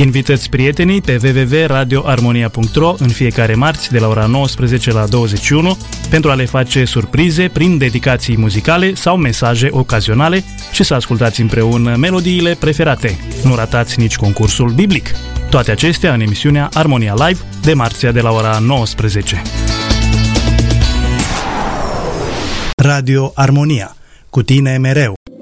Invitați prietenii pe www.radioarmonia.ro în fiecare marți de la ora 19 la 21 pentru a le face surprize prin dedicații muzicale sau mesaje ocazionale și să ascultați împreună melodiile preferate. Nu ratați nici concursul biblic. Toate acestea în emisiunea Armonia Live de marțea de la ora 19. Radio Armonia. Cu tine mereu.